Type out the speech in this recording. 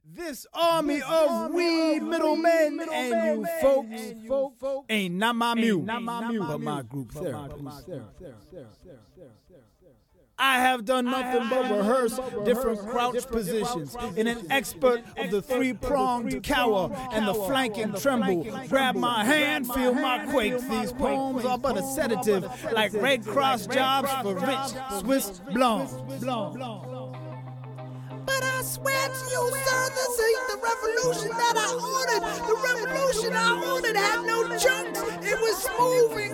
This army of weed middlemen and you folks ain't not my mule, but my group therapy. I have done nothing but rehearse different crouch positions in an expert of the three-pronged cower and the flanking tremble. Grab my hand, feel my quakes. These poems are but a sedative, like Red Cross jobs for rich Swiss blondes. But I swear to you, sir, this ain't the revolution that I ordered. The revolution I ordered had no chunks. It was smooth and